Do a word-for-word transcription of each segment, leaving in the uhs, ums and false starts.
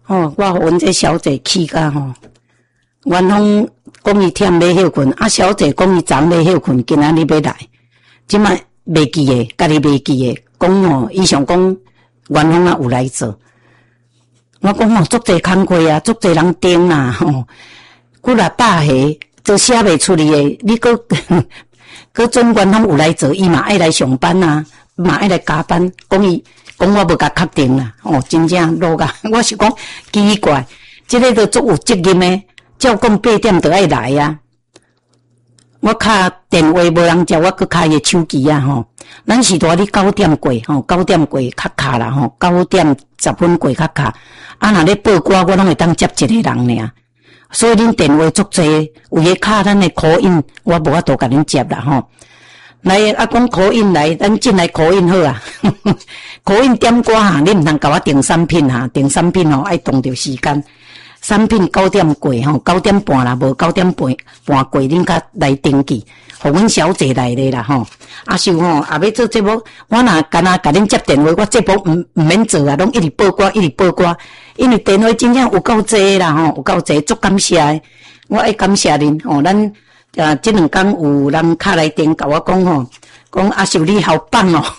吼，我阮这小姐气甲吼，元芳讲伊忝要休困，啊小姐讲伊昨要休困，今仔日要来，即摆袂记诶，家己袂记诶，讲吼，伊想讲元芳啊有来做，我讲吼，足侪工课啊，足侪人订啊，吼，几若百下都写袂出去诶，你搁搁准元芳有来做，伊嘛爱来上班啊，嘛爱来加班，讲伊。讲我无甲确定啦，哦，真正落啊！我是讲奇怪，即、这个都足有责任诶，照讲八点就爱来啊。我敲电话无人接，我搁敲伊手机啊吼。咱时大你九点过吼，九点过较敲啦吼，九点十分过较敲。啊，若咧报歌，我拢会当接一个人尔。所以恁电话足济，有咧敲咱诶口音，我无法度甲恁接啦吼。来，啊，讲口音来，咱进来口音好啊。口音点歌哈，你毋通甲我订产品哈，订产品吼爱当着时间。产品九点过吼，九点半啦，无九点半半过，恁甲来登记，互阮小姐来咧啦吼。啊，是吼，也要做节目，我若干那甲恁接电话，我节目毋毋免做啊，拢一直报歌，一直报歌，因为电话真正有够济啦吼，有够济，足感谢的，我爱感谢恁吼，咱。啊，这两天有人敲来电甲我讲吼，讲阿秀你好棒哦，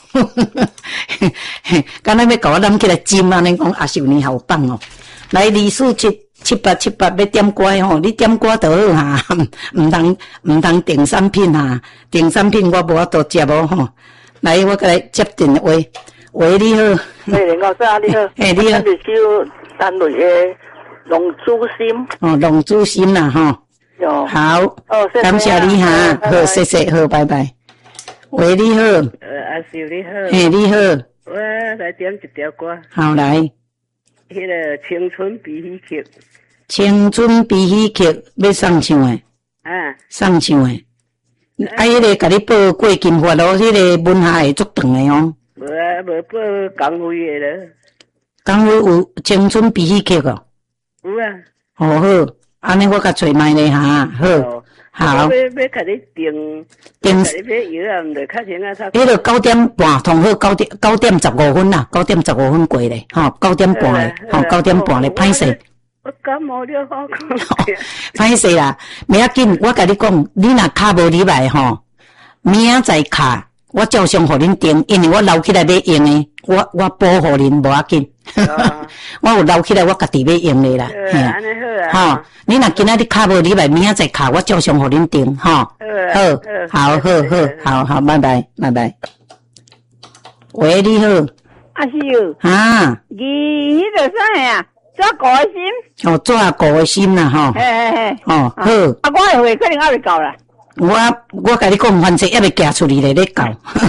敢若要甲我揽起来浸安尼讲阿秀你好棒哦。来二四七七八七八要点歌吼，你点歌就好哈，毋通毋通订产品哈，订产品我无法度接哦吼。来，我甲来接电话，喂你好， 嘿，林老师啊你好， 嘿你好， 咱是收单位的龙珠心， 哦龙珠心啦吼。好，哦，感谢你哈，好，谢谢，好，拜拜。喂，你好， 呃，阿秀你好， 嘿，你好， 我来点一条歌， 好来， 迄个青春悲喜剧， 青春悲喜剧要送唱诶， 啊， 送唱诶，啊，迄个甲你报过金发咯，迄个文下会足长诶哦， 无啊，无报港会诶了， 港会有青春悲喜剧哦， 有啊， 好好。安尼我甲找卖咧哈，好，好。 要要甲你订， 订， 甲你买药啊，毋着较先啊，差。 迄个九點半同好，九點九點十五分啦，九點十五分過咧，吼，九點半咧，吼，九點半咧，歹勢。 我感冒了，好講。 歹勢啦，明仔緊，我甲你講，你若卡無入來吼，明仔再卡，我照常互恁訂，因為我留起來要用誒，我我保護恁無要緊。我有留起来，我家己要用的啦。 呃，安尼好啊。 吼，你若今仔日卡无入来，明仔再卡，我照常互恁订，吼。好，好，好，好，好，好，拜拜，拜拜。喂，你好。 阿秀。 啊。 伊迄个啥呀？抓狗的心。 哦，抓狗的心啦，吼。 嘿嘿嘿。 哦，好。 啊，我的话可能还未到啦。 我我甲你讲，反正还未寄出去咧，咧搞。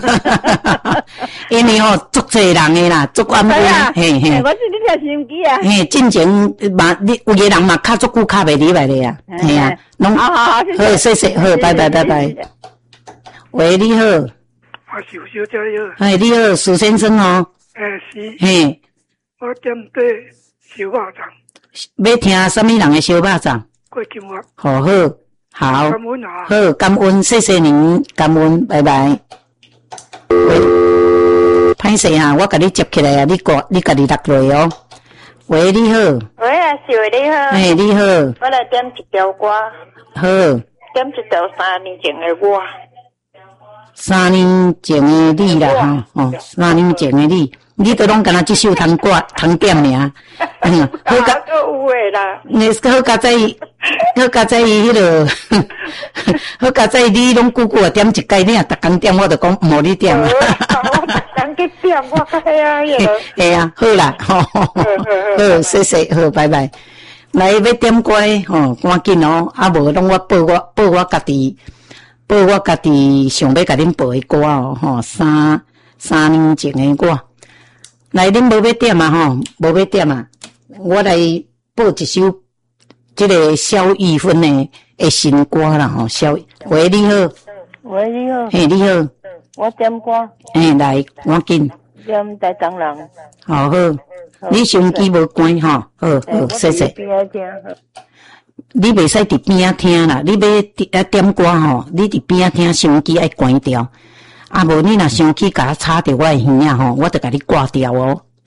因为吼，足侪人诶啦，足安稳，嘿嘿。 我是你听收音机啊。 嘿，进前嘛，你有个人嘛，卡足久卡袂入来咧啊，嘿啊，拢好好好， 好，谢谢，好，拜拜拜拜。喂，你好。 我小小姐你好。 哎，你好，苏先生哦。 哎是。 嘿。 我点对小肉粽。 要听什么人的小肉粽？ 过金华。 好好。好， 感恩啊！ 好，感恩，谢谢您，感恩，拜拜。喂，歹势哈，我甲你接起来啊，你挂，你家己落来哦。喂，你好。 喂，阿秀你好。 哎，你好。 我来点一条歌。 好。 点一条三年前的我。 三年前的你啦，吼，哦，三年前的你。你都拢敢若即首通歌通点尔，嗯，好甲有诶啦， 你好甲在，好甲在迄落，好甲在你拢久久点一届，你若逐工点，我就讲无你点啦。 我逐工去点，我较遐啊迄落。 系啊，好啦，吼，好，谢谢，好，拜拜。来要点歌吼，赶紧哦，啊无拢我报我报我家己，报我家己想要甲恁报的歌哦，吼，三三年前的歌。来，恁无要点啊吼，无要点啊，我来报一首即个萧玉芬的的新歌啦吼。萧，喂，你好。 喂，你好。 嘿，你好。 我点歌。 嘿，来，赶紧。 点台东人。 好好，你手机无关吼，好好，谢谢。你袂使伫边仔听啦，你要点歌吼，你伫边仔听，手机爱关掉。啊，无你若生气，甲我插着我的耳啊吼，我就甲你挂掉哦。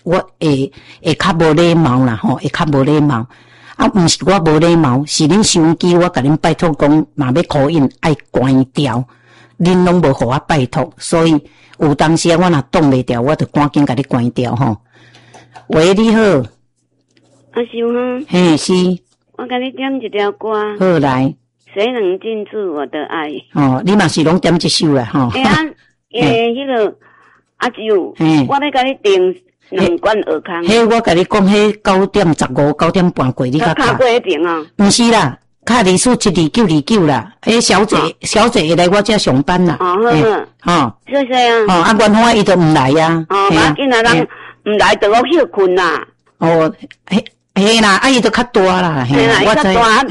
我会会较无礼貌啦吼，会较无礼貌。啊，毋是我无礼貌，是恁收音机我甲恁拜托讲，若要call in爱关掉，恁拢无互我拜托，所以有当时啊，我若挡袂掉，我就赶紧甲你关掉吼。喂，你好， 阿秀哈， 嘿是， 我甲你点一条歌， 好来， 谁能禁住我的爱？ 哦，你嘛是拢点一首啦吼。 哎啊，诶，迄个阿舅， 嘿我要甲你订两罐蚵康。 迄我甲你讲，迄九点十五、九点半过，你甲卡过一定啊？ 毋是啦，卡里数七二九二九啦。迄小姐，小姐会来我遮上班啦。 哦，好好，吼， 谢谢啊。 哦，啊，元芳伊都毋来呀。 哦，要紧啊，人毋来就我休困啦。 哦，嘿，嘿啦，啊，伊都较大啦， 嘿啦，伊较大。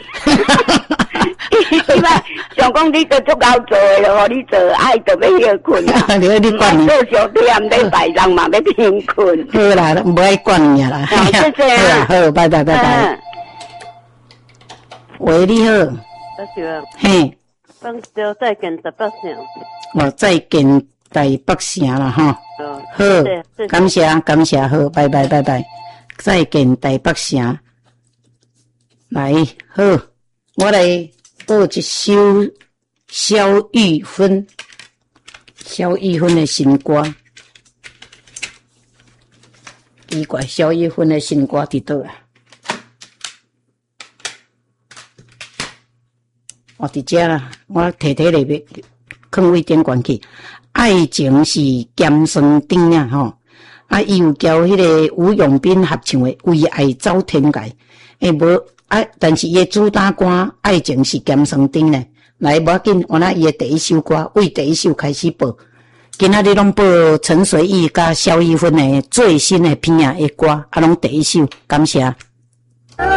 伊摆想讲你都足够做诶咯，你做爱就要休困啦。 你你管你。 做小点礼拜人嘛要休困。 好啦，唔爱管你啦。 好，谢谢啊。 好，拜拜拜拜。喂，你好。 阿秀。 嘿。 放招再见台北城。 哦，再见台北城啦，哈。好，感谢感谢，好，拜拜拜拜。再见台北城。来，好，我来播一首萧玉芬，萧玉芬的新歌。奇怪，萧玉芬的新歌伫倒啊？我伫遮啦，我摕摕里边放位点关去。爱情是咸酸甜呀吼，啊，伊有交迄个吴永斌合唱的《为爱走天涯》，诶无啊，但是伊的主打歌《爱情是咸酸甜》呢，来无要紧，我那伊的第一首歌，为第一首开始播，今仔日拢播陈随意甲萧一芬的最新的片啊的歌，啊，拢第一首，感谢。